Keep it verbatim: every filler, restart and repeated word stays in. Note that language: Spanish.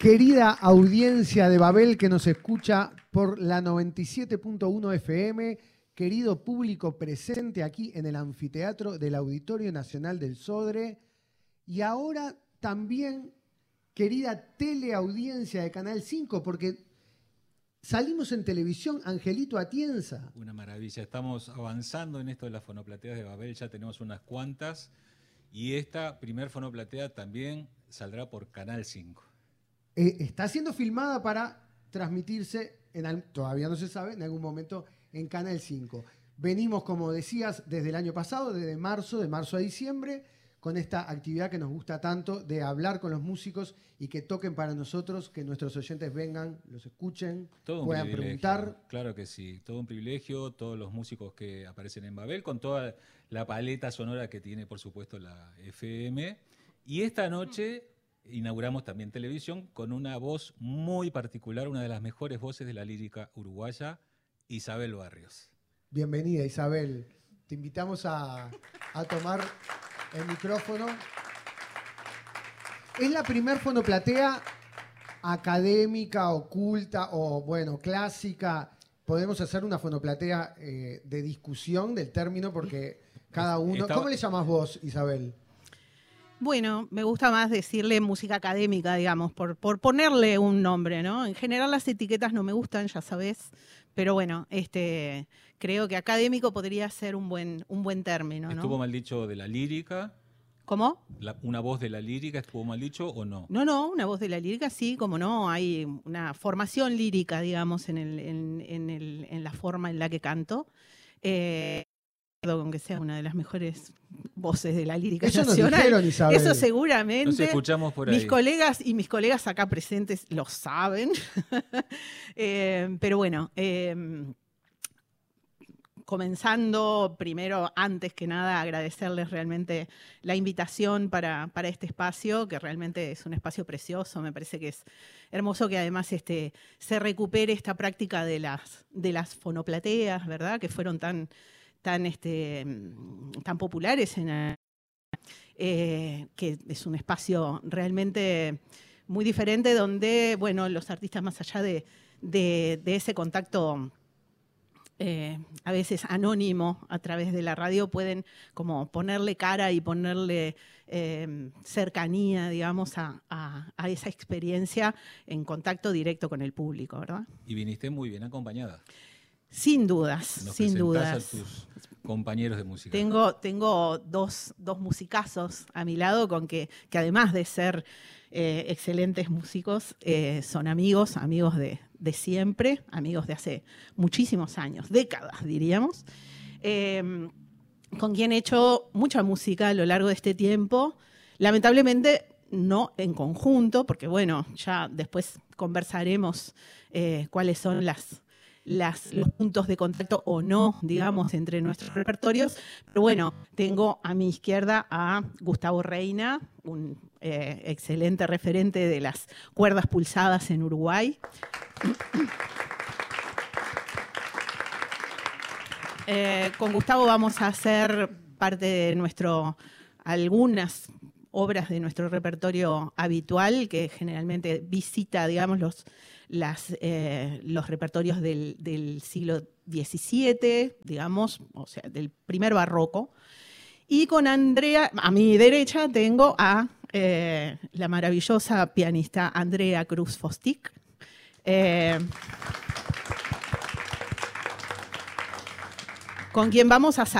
Querida audiencia de Babel que nos escucha por la noventa y siete punto uno F M, querido público presente aquí en el anfiteatro del Auditorio Nacional del Sodre, y ahora también querida teleaudiencia de Canal cinco, porque salimos en televisión, Angelito Atienza. Una maravilla, estamos avanzando en esto de las fonoplateas de Babel, ya tenemos unas cuantas, y esta primer fonoplatea también saldrá por Canal cinco. Eh, está siendo filmada para transmitirse, en, todavía no se sabe, en algún momento en Canal cinco. Venimos, como decías, desde el año pasado, desde marzo, de marzo a diciembre, con esta actividad que nos gusta tanto de hablar con los músicos y que toquen para nosotros, que nuestros oyentes vengan, los escuchen, todo un puedan preguntar. Claro que sí, todo un privilegio, todos los músicos que aparecen en Babel, con toda la paleta sonora que tiene, por supuesto, la F M. Y esta noche inauguramos también televisión con una voz muy particular, una de las mejores voces de la lírica uruguaya, Isabel Barrios. Bienvenida, Isabel. Te invitamos a, a tomar el micrófono. Es la primer fonoplatea académica, oculta o, bueno, clásica. Podemos hacer una fonoplatea eh, de discusión del término porque cada uno... Está... ¿Cómo le llamás vos, Isabel? Bueno, me gusta más decirle música académica, digamos, por, por ponerle un nombre, ¿no? En general las etiquetas no me gustan, ya sabés, pero bueno, este, creo que académico podría ser un buen, un buen término, ¿no? ¿Estuvo mal dicho de la lírica? ¿Cómo? La, ¿Una voz de la lírica estuvo mal dicho o no? No, no, una voz de la lírica sí, como no, hay una formación lírica, digamos, en, el, en, en, el, en la forma en la que canto. Eh, aunque sea una de las mejores voces de la lírica Eso nacional. Nos dijeron, Isabel. Eso seguramente. Nos escuchamos por ahí. Mis colegas y mis colegas acá presentes lo saben. eh, pero bueno, eh, comenzando primero, antes que nada, agradecerles realmente la invitación para, para este espacio, que realmente es un espacio precioso. Me parece que es hermoso que además este, se recupere esta práctica de las, de las fonoplateas, ¿verdad? Que fueron tan... tan, este, tan populares, en, eh, que es un espacio realmente muy diferente donde, bueno, los artistas más allá de, de, de ese contacto eh, a veces anónimo a través de la radio pueden como ponerle cara y ponerle eh, cercanía, digamos, a, a, a esa experiencia en contacto directo con el público, ¿verdad? Y viniste muy bien acompañada. Sin dudas, Nos sin dudas. A tus compañeros de música. Tengo, tengo dos, dos musicazos a mi lado con que, que además de ser eh, excelentes músicos, eh, son amigos, amigos de, de siempre, amigos de hace muchísimos años, décadas diríamos, eh, con quien he hecho mucha música a lo largo de este tiempo. Lamentablemente no en conjunto, porque bueno, ya después conversaremos eh, cuáles son las... Las, los puntos de contacto o no, digamos, entre nuestros repertorios. Pero bueno, tengo a mi izquierda a Gustavo Reina, un eh, excelente referente de las cuerdas pulsadas en Uruguay. Eh, con Gustavo vamos a hacer parte de nuestro, algunas obras de nuestro repertorio habitual, que generalmente visita, digamos, los Las, eh, los repertorios del, del siglo diecisiete, digamos, o sea, del primer barroco. Y con Andrea, a mi derecha tengo a eh, la maravillosa pianista Andrea Cruz Fostic, eh, con quien vamos a